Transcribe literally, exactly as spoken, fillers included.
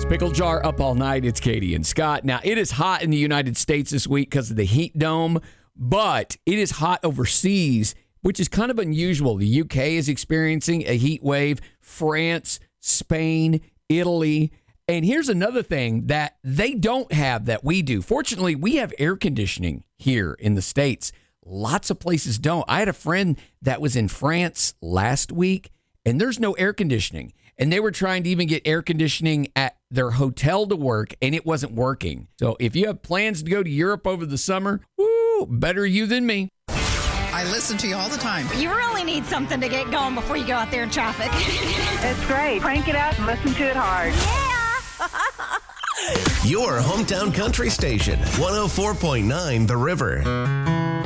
Pickle Jar up all night. It's Katie and Scott. Now, it is hot in the United States this week because of the heat dome, but it is hot overseas, which is kind of unusual. The U K is experiencing a heat wave, France, Spain, Italy. And here's another thing that they don't have that we do. Fortunately, we have air conditioning here in the States. Lots of places don't. I had a friend that was in France last week, and there's no air conditioning. And they were trying to even get air conditioning at their hotel to work, and it wasn't working. So if you have plans to go to Europe over the summer, woo, better you than me. I listen to you all the time. You really need something to get going before you go out there in traffic. It's great. Crank it up and listen to it hard. Yeah! Your hometown country station, one oh four point nine The River.